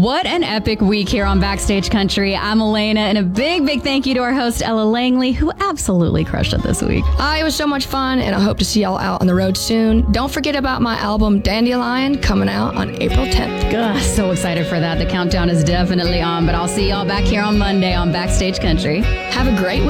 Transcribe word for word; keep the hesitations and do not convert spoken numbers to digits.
What an epic week here on Backstage Country. I'm Elena, and a big, big thank you to our host, Ella Langley, who absolutely crushed it this week. Uh, it was so much fun, and I hope to see y'all out on the road soon. Don't forget about my album, Dandelion, coming out on April tenth. Ugh, so excited for that. The countdown is definitely on, but I'll see y'all back here on Monday on Backstage Country. Have a great week.